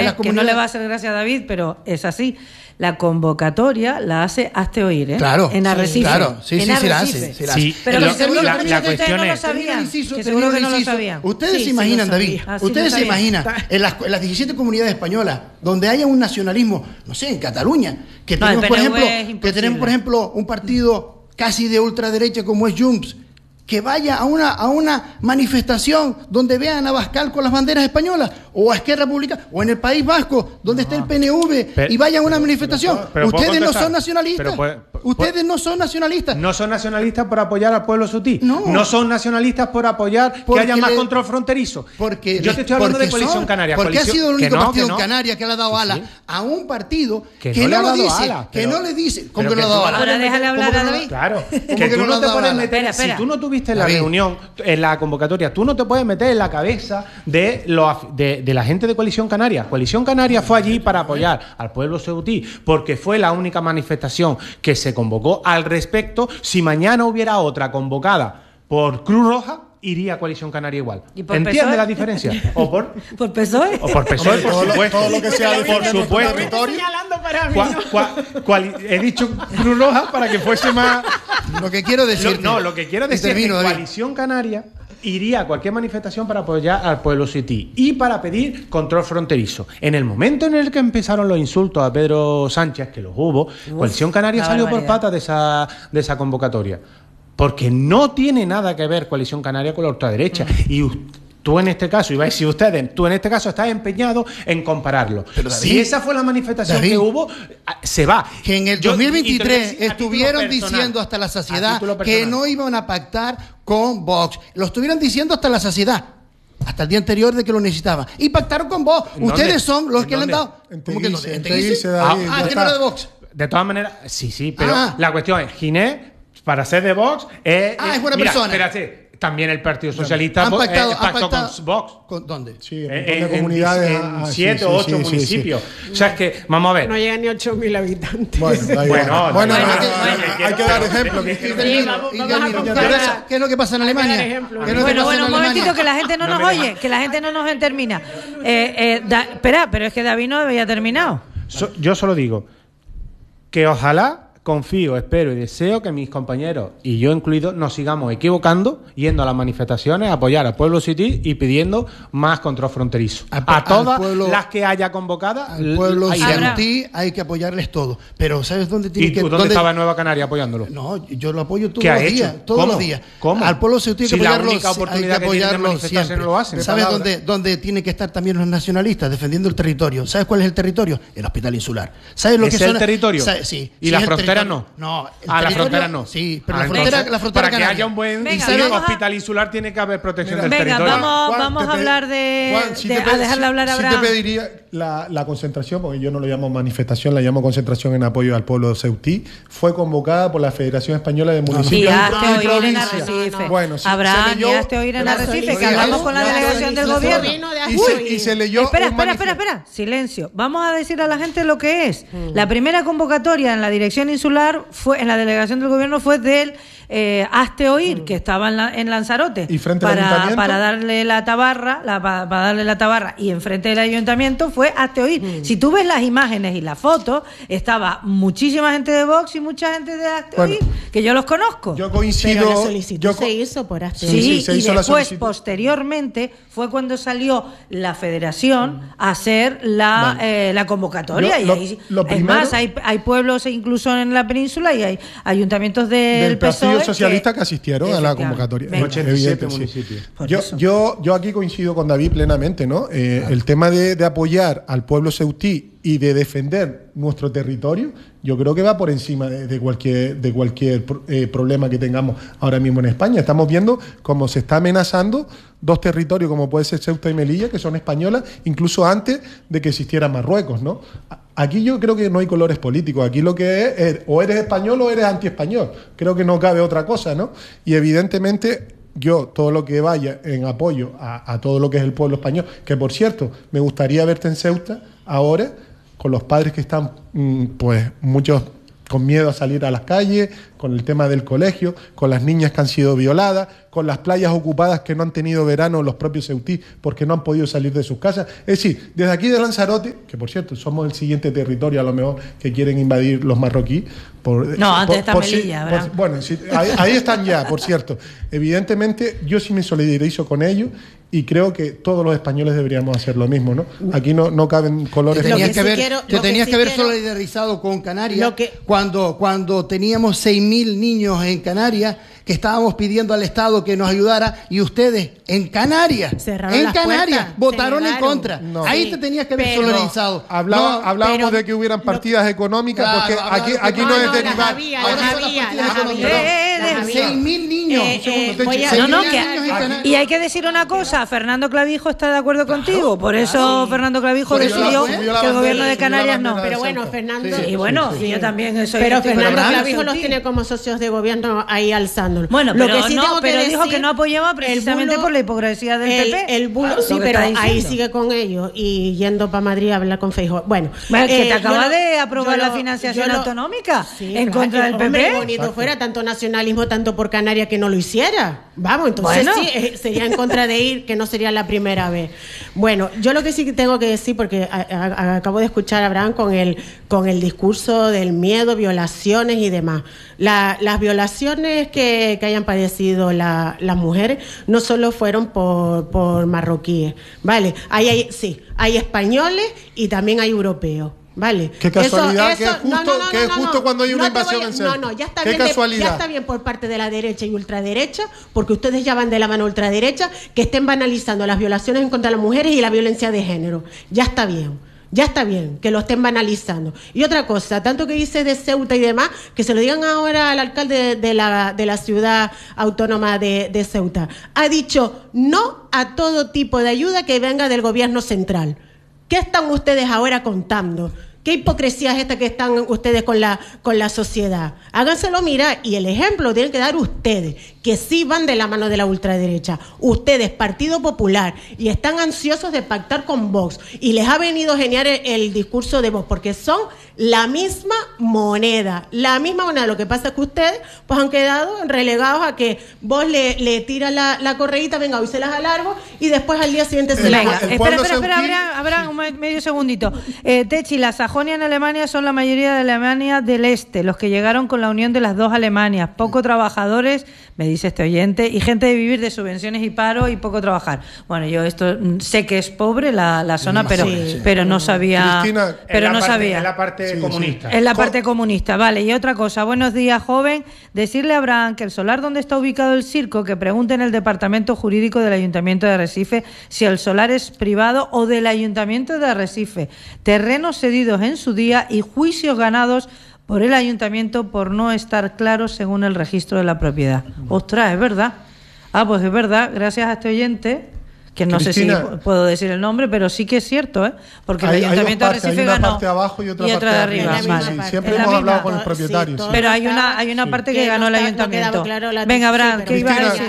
las comunidades... que no le va a hacer gracia a David, pero es así. La convocatoria la hace Hazte Oír, ¿eh? Claro. En Arrecife. Claro, sí, la hace. Sí, pero la cuestión cuestión no lo es... sabían. Que seguro que no lo sabían. Ustedes se imaginan, David, ustedes se imaginan en las 17 comunidades españolas donde haya un nacionalismo, no sé, en Cataluña, que tenemos, por ejemplo, un partido casi de ultraderecha como es Junts, que vaya a una manifestación donde vean a Abascal con las banderas españolas, o a Esquerra Republicana, o en el País Vasco, donde está el PNV, y vayan a una manifestación. Ustedes no son nacionalistas. Ustedes no son nacionalistas. No son nacionalistas por apoyar al pueblo sutí. No son nacionalistas por apoyar que haya más control fronterizo. Yo te estoy hablando de Coalición Canaria. Porque ha sido el único partido en Canarias que le ha dado ala a un partido que no lo dice, que no le dice. ¿Cómo que no le ha dado ala? Ahora déjale hablar a David. Claro. Que tú no te puedes meter. Si tú no tuviste en la reunión, en la convocatoria, tú no te puedes meter en la cabeza de la gente de Coalición Canaria. Coalición Canaria fue allí para apoyar al pueblo ceutí, porque fue la única manifestación que se convocó al respecto. Si mañana hubiera otra convocada por Cruz Roja, iría a Coalición Canaria igual. ¿Entiendes la diferencia? ¿O por PSOE? O por PSOE, por supuesto. Todo lo que sea de por supuesto. He dicho Cruz Roja para que fuese más... Lo que quiero decir... Lo que quiero decir es que Coalición Canaria iría a cualquier manifestación para apoyar al pueblo cití y para pedir control fronterizo. En el momento en el que empezaron los insultos a Pedro Sánchez, que los hubo, Coalición Canaria salió por patas de esa convocatoria. Porque no tiene nada que ver Coalición Canaria con la ultraderecha. Y tú en este caso, iba a decir tú en este caso estás empeñado en compararlo. Pero David, si esa fue la manifestación que hubo, se va. Que en el 2023 estuvieron diciendo hasta la saciedad que no iban a pactar con Vox. Lo estuvieron diciendo hasta la saciedad. Hasta el día anterior de que lo necesitaban. Y pactaron con Vox. Ustedes son los que le han dado... ¿Cómo que no? ¿En Teguise? Que no era de Vox. De todas maneras, sí, pero la cuestión es, Ginés, para ser de Vox, es buena persona. Espérate, también el Partido Socialista pactó con Vox. ¿Dónde? Sí, en comunidades. En 7 o 8 municipios. O sea, es que, vamos a ver. No llegan ni 8.000 habitantes. Bueno, hay que dar ejemplo. ¿Qué es lo que pasa en Alemania? Bueno, un momentito, que la gente no nos oye, que la gente no nos termina. Espera, pero es que David no había terminado. Yo solo digo que ojalá, confío, espero y deseo que mis compañeros, y yo incluido, nos sigamos equivocando, yendo a las manifestaciones a apoyar al pueblo cití y pidiendo más control fronterizo. A todas las que haya convocadas. Al pueblo cití hay que apoyarles todo. Pero ¿sabes dónde tiene que...? ¿Y tú dónde estaba Nueva Canaria apoyándolo? No, yo lo apoyo todos los días. Todos los días. ¿Cómo? Al pueblo cití hay que apoyarlo. La única oportunidad que tienen de manifestarse no lo hacen. ¿Sabes dónde tienen que estar también los nacionalistas defendiendo el territorio? ¿Sabes cuál es el territorio? El hospital insular. ¿Sabes lo que es el territorio? Sí. ¿Y la frontera no? No. La frontera no. Sí, pero la frontera para que canaria. haya un buen hospital insular tiene que haber protección del territorio. Vamos a hablar a dejarle hablar a Abraham. Sí te pediría la concentración, porque yo no lo llamo manifestación, la llamo concentración en apoyo al pueblo ceutí. Fue convocada por la Federación Española de Municipios y Provincias. En Arrecife. Bueno, Abraham, y hazte oír en Arrecife, que hablamos con la delegación del gobierno. Y se leyó. Espera. Silencio. Vamos a decir a la gente lo que es. La primera convocatoria en la dirección insular en la delegación del gobierno fue del Hazte Oír, que estaba en Lanzarote, y frente al ayuntamiento, para darle la tabarra, y enfrente del ayuntamiento fue Hazte Oír. Si tú ves las imágenes y las fotos, estaba muchísima gente de Vox y mucha gente de Hazte Oír, que yo los conozco. Yo coincido. Pero la solicitud se hizo por Hazte Oír. Sí, y después, posteriormente, fue cuando salió la federación a hacer la convocatoria. Es más, hay pueblos incluso en la península y hay ayuntamientos del Partido Socialista que asistieron a la convocatoria. 87 municipios. Yo aquí coincido con David plenamente, ¿no? El tema de apoyar al pueblo ceutí y de defender nuestro territorio, yo creo que va por encima de cualquier problema que tengamos ahora mismo en España. Estamos viendo cómo se está amenazando dos territorios, como puede ser Ceuta y Melilla, que son españolas, incluso antes de que existiera Marruecos, ¿no? Aquí yo creo que no hay colores políticos. Aquí lo que es o eres español o eres antiespañol. Creo que no cabe otra cosa, ¿no? Y evidentemente yo, todo lo que vaya en apoyo a todo lo que es el pueblo español, que por cierto, me gustaría verte en Ceuta ahora, con los padres que están, pues, muchos con miedo a salir a las calles, con el tema del colegio, con las niñas que han sido violadas, con las playas ocupadas que no han tenido verano los propios ceutí porque no han podido salir de sus casas. Es decir, desde aquí de Lanzarote, que por cierto somos el siguiente territorio a lo mejor que quieren invadir los marroquíes. Antes está Melilla, bueno, sí, ahí están ya, por cierto. Evidentemente, yo sí me solidarizo con ellos y creo que todos los españoles deberíamos hacer lo mismo, ¿no? Aquí no caben colores. Te tenías que haber solidarizado con Canarias cuando teníamos 6.000 niños en Canarias que estábamos pidiendo al Estado que nos ayudara y ustedes en Canarias votaron en contra. No. Ahí te tenías que haber solidarizado. Hablábamos de que hubieran partidas económicas porque aquí no es derivar. Las 6.000 niños. Y hay que decir una cosa, Fernando Clavijo está de acuerdo contigo, por eso Fernando Clavijo decidió que el gobierno de Canarias no. Pero bueno, Fernando... Sí, bueno, yo también soy... Pero Fernando Clavijo los tiene como socios de gobierno ahí alzando. Bueno, pero dijo que no apoyaba precisamente por la hipocresía del PP. Sí, pero ahí sigue con ellos y yendo para Madrid a hablar con Feijóo. Bueno, que te acaba de aprobar la financiación autonómica en contra del PP. Hombre, bonito fuera tanto nacionalismo, tanto por Canarias que no lo hiciera. Vamos, entonces sí, sería en contra de ir, que no sería la primera vez. Bueno, yo lo que sí tengo que decir, porque acabo de escuchar a Abraham con el discurso del miedo, violaciones y demás. Las violaciones que hayan padecido las mujeres no solo fueron por marroquíes, ¿vale? Hay españoles y también hay europeos. Vale. Qué casualidad, que es justo cuando hay una invasión en Ceuta. Ya está bien. Ya está bien por parte de la derecha y ultraderecha, porque ustedes ya van de la mano ultraderecha, que estén banalizando las violaciones en contra de las mujeres y la violencia de género. Ya está bien que lo estén banalizando. Y otra cosa, tanto que dice de Ceuta y demás, que se lo digan ahora al alcalde de la ciudad autónoma de Ceuta. Ha dicho no a todo tipo de ayuda que venga del gobierno central. ¿Qué están ustedes ahora contando? ¿Qué hipocresía es esta que están ustedes con la sociedad? Háganselo mirar, y el ejemplo lo tienen que dar ustedes, que sí van de la mano de la ultraderecha. Ustedes, Partido Popular, y están ansiosos de pactar con Vox, y les ha venido genial el discurso de Vox, porque son la misma moneda. Lo que pasa es que ustedes pues han quedado relegados a que vos le tiras la correíta, venga, hoy se las alargo, y después al día siguiente se las hago. Espera, Abraham, un medio segundito. Techi, la Sajonia en Alemania son la mayoría de Alemania del Este, los que llegaron con la unión de las dos Alemanias. Poco trabajadores, me dice este oyente, y gente de vivir de subvenciones y paro y poco trabajar. Bueno, yo esto sé que es pobre la zona, pero no sabía. Cristina, pero no sabía. Es la parte comunista. Es la parte comunista, vale. Y otra cosa, buenos días, joven. Decirle a Abraham que el solar donde está ubicado el circo, que pregunte en el departamento jurídico del Ayuntamiento de Arrecife si el solar es privado o del Ayuntamiento de Arrecife. Terrenos cedidos en su día y juicios ganados por el ayuntamiento por no estar claros según el registro de la propiedad. Ostras, es verdad. Pues es verdad, gracias a este oyente, que no Cristina, sé si puedo decir el nombre, pero sí que es cierto, porque el ayuntamiento de Arrecife ganó. Hay una parte abajo y otra parte de arriba. Vale. Siempre hemos hablado con el propietario. Pero hay una parte que ganó el ayuntamiento. Venga, Abraham, ¿qué ibas a decir?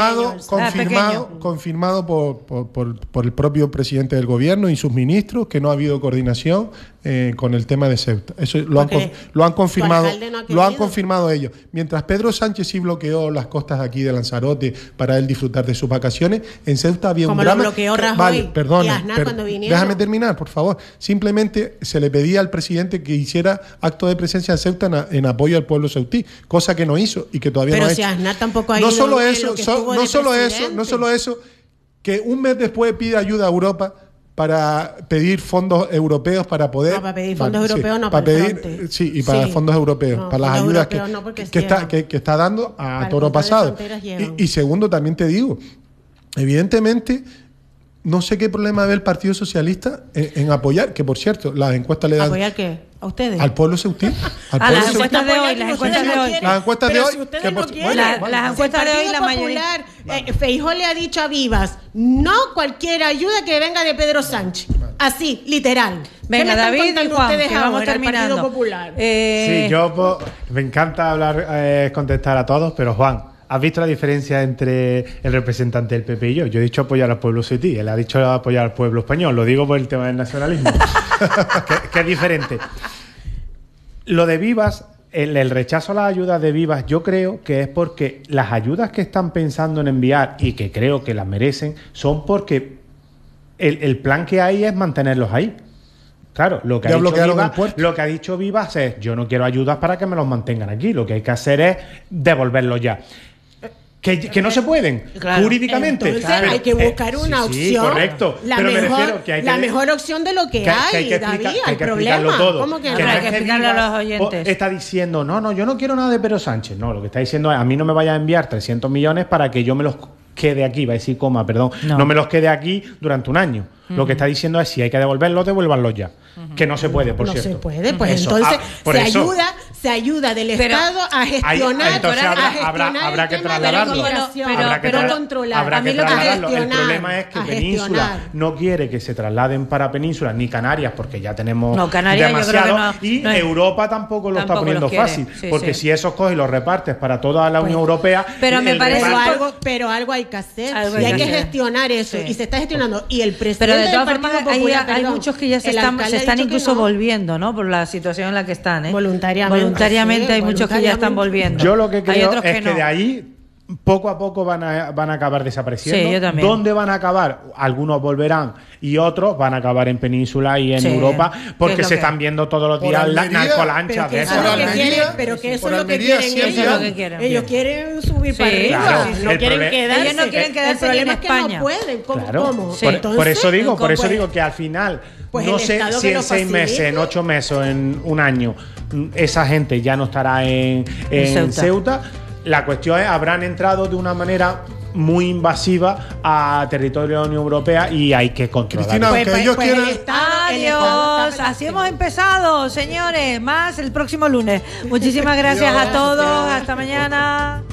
Confirmado por el propio presidente del gobierno y sus ministros que no ha habido coordinación con el tema de Ceuta. Eso lo han confirmado ellos. Mientras Pedro Sánchez sí bloqueó las costas aquí de Lanzarote para él disfrutar de sus vacaciones, en Ceuta había un drama. Como lo bloqueó Rajoy y Aznar cuando vinieron. Déjame terminar, por favor. Simplemente se le pedía al presidente que hiciera acto de presencia en Ceuta en apoyo al pueblo ceutí, cosa que no hizo y que todavía no ha hecho. Pero si Aznar tampoco ha ido. No solo eso, que un mes después pide ayuda a Europa para pedir fondos europeos para poder... para pedir fondos europeos para pedir, y para fondos europeos, para las ayudas que está dando a toro pasado. Y segundo, también te digo, evidentemente, no sé qué problema ve el Partido Socialista en apoyar, que por cierto, las encuestas le dan... ¿Apoyar qué? ¿A ustedes? Al pueblo ceutí. Las encuestas de hoy. Las encuestas de hoy. Si ustedes no quieren. Las encuestas de hoy, la mayoría. Feijóo le ha dicho a Vivas, no cualquier ayuda que venga de Pedro Sánchez. Así, literal. Venga, David y Juan, que vamos terminando. Sí, yo me encanta hablar, contestar a todos, pero Juan, ¿has visto la diferencia entre el representante del PP y yo? Yo he dicho apoyar al pueblo ceutí, él ha dicho apoyar al pueblo español. Lo digo por el tema del nacionalismo, que es diferente. Lo de Vivas el rechazo a las ayudas de Vivas yo creo que es porque las ayudas que están pensando en enviar y que creo que las merecen son porque el plan que hay es mantenerlos ahí. Claro, lo que ha dicho Vivas es: yo no quiero ayudas para que me los mantengan aquí, lo que hay que hacer es devolverlos ya. Que no se pueden, jurídicamente. Entonces hay que buscar una opción. Sí, correcto. La mejor opción de lo que hay, David, el problema. Todo. Que hay que explicarle a los oyentes. Está diciendo, no, yo no quiero nada de Pedro Sánchez. No, lo que está diciendo es: a mí no me vaya a enviar 300 millones para que yo me los quede aquí, va a decir no me los quede aquí durante un año. Lo que está diciendo es: si hay que devolverlos, devuélvanlos ya. Que no se puede, por cierto. No se puede, pues eso. Entonces se ayuda del Estado a gestionar. Entonces habrá que trasladarlo. Pero controlar. Habrá que trasladarlo. El problema es que Península no quiere que se trasladen para Península ni Canarias, porque ya tenemos demasiado. Y Europa tampoco lo está poniendo fácil. Porque si esos coges y los repartes para toda la Unión Europea. Pero me parece algo hay que hacer. Y hay que gestionar eso. Y se está gestionando. Y el presidente. Pero de todas formas, hay muchos que ya se están incluso volviendo, ¿no? Por la situación en la que están, ¿eh? Voluntariamente hay muchos que ya están volviendo. Yo lo que creo es que de ahí poco a poco van a acabar desapareciendo. Sí, yo también. ¿Dónde van a acabar? Algunos volverán y otros van a acabar en Península y en Europa, porque se están viendo todos los días las narcolanchas de eso. Pero que eso es lo que quieren. Ellos quieren subir para arriba. Claro, no quieren quedarse. Ellos no quieren quedarse en España. Es que no pueden. ¿Cómo? Sí. Por eso digo que al final, no sé si en 6 meses, en 8 meses, en un año, esa gente ya no estará en Ceuta. La cuestión es: habrán entrado de una manera muy invasiva a territorio de la Unión Europea y hay que controlarlo. Cristina, ellos quieren... Adiós. Así hemos empezado, señores. Más el próximo lunes. Muchísimas gracias a todos. Hasta mañana.